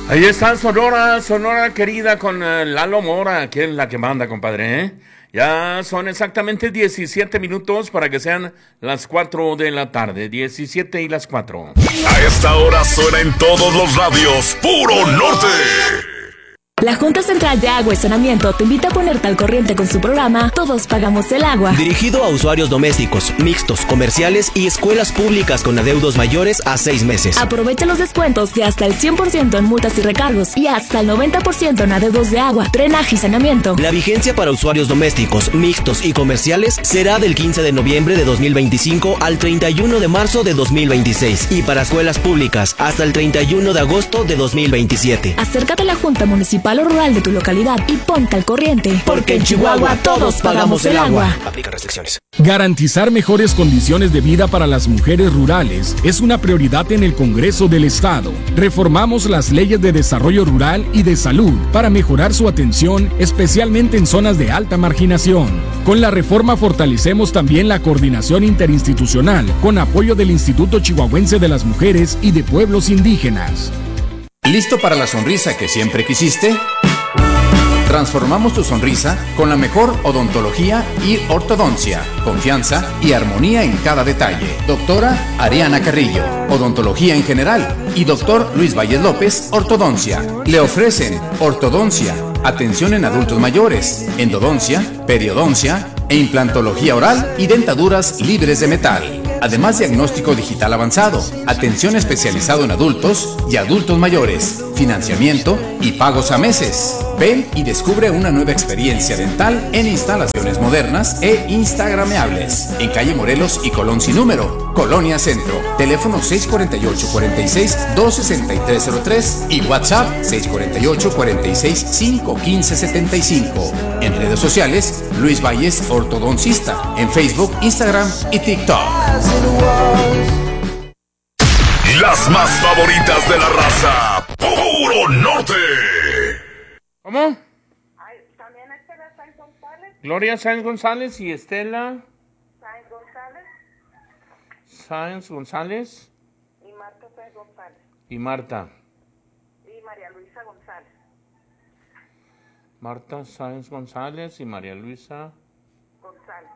Ahí está Sonora, Sonora querida con Lalo Mora, que es la que manda, compadre, ¿eh? Ya son exactamente 17 minutos para que sean las 4 de la tarde, 17 y las 4. A esta hora suena en todos los radios, Puro Norte. La Junta Central de Agua y Saneamiento te invita a ponerte al corriente con su programa Todos Pagamos el Agua. Dirigido a usuarios domésticos, mixtos, comerciales y escuelas públicas con adeudos mayores a 6 meses. Aprovecha los descuentos de hasta el 100% en multas y recargos y hasta el 90% en adeudos de agua, drenaje y saneamiento. La vigencia para usuarios domésticos, mixtos y comerciales será del 15 de noviembre de 2025 al 31 de marzo de 2026 y para escuelas públicas hasta el 31 de agosto de 2027. Acércate a la Junta Municipal o Rural de tu localidad y ponte al corriente. Porque en Chihuahua todos pagamos el agua. Aplica restricciones. Garantizar mejores condiciones de vida para las mujeres rurales es una prioridad en el Congreso del Estado. Reformamos las leyes de desarrollo rural y de salud para mejorar su atención, especialmente en zonas de alta marginación. Con la reforma fortalecemos también la coordinación interinstitucional con apoyo del Instituto Chihuahuense de las Mujeres y de Pueblos Indígenas. ¿Listo para la sonrisa que siempre quisiste? Transformamos tu sonrisa con la mejor odontología y ortodoncia, confianza y armonía en cada detalle. Doctora Ariana Carrillo, odontología en general, y doctor Luis Valles López, ortodoncia. Le ofrecen ortodoncia, atención en adultos mayores, endodoncia, periodoncia e implantología oral y dentaduras libres de metal. Además, diagnóstico digital avanzado, atención especializado en adultos y adultos mayores, financiamiento y pagos a meses. Ven y descubre una nueva experiencia dental en instalaciones modernas e instagrameables. En calle Morelos y Colón sin número, Colonia Centro. Teléfono 648-46-26303 y WhatsApp 648-46-51575. En redes sociales, Luis Valles Ortodoncista. En Facebook, Instagram y TikTok. Las más favoritas de la raza, Puro Norte. ¿Cómo? Ay, también Estela Sáenz González. Gloria Sáenz González y Estela Sáenz González. Sáenz González Y Marta Sáenz González. y Marta. Y María Luisa González. Marta Sáenz González y María Luisa González.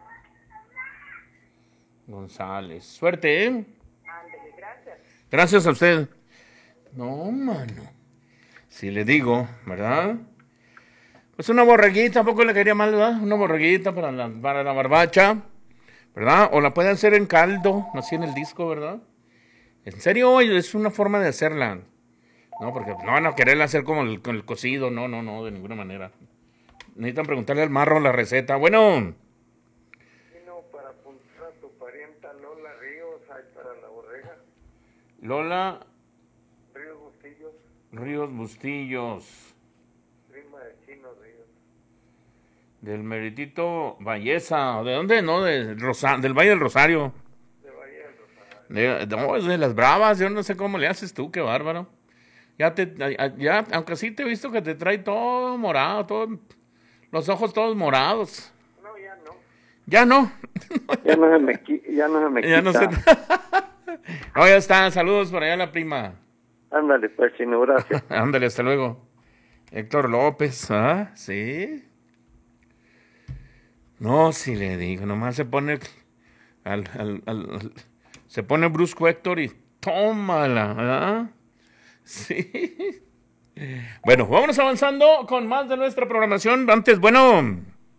González. Suerte, ¿eh? Ándele, gracias. Gracias a usted. No, mano. Si le digo, ¿verdad? Pues una borreguita, tampoco le quería mal, ¿verdad? Una borreguita para la barbacha, ¿verdad? O la pueden hacer en caldo, así en el disco, ¿verdad? En serio, es una forma de hacerla. No, porque no van a quererla hacer como con el cocido, no, de ninguna manera. Necesitan preguntarle al marro la receta. Bueno. Para apuntar a tu parienta Lola Ríos, hay para la borrega. Lola Ríos Bustillos, Ríos Bustillos. prima de Chino Ríos. Del Meritito Valleza. ¿De dónde? No, del Valle del Rosario. De Valle del Rosario. No, es de las bravas. Yo no sé cómo le haces tú, qué bárbaro. Ya, aunque sí te he visto que te trae todo morado, los ojos todos morados. No, ya no. ¿Ya no? Ya no se me quita. Ya no sé. No, ya está. Saludos por allá a la prima. Ándale, pues, Chino, gracias. Ándale, hasta luego. Héctor López, ¿ah? ¿Sí? No, si le digo, nomás se pone se pone brusco Héctor y tómala, ¿ah? Sí. Bueno, vámonos avanzando con más de nuestra programación. Antes, bueno,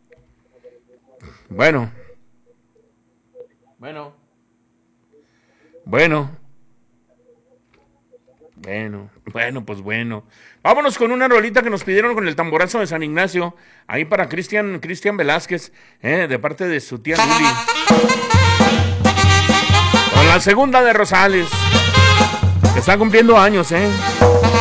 pues bueno. Vámonos con una rolita que nos pidieron con el tamborazo de San Ignacio. Ahí para Cristian Velázquez, de parte de su tía Luli. Con la segunda de Rosales, que está cumpliendo años,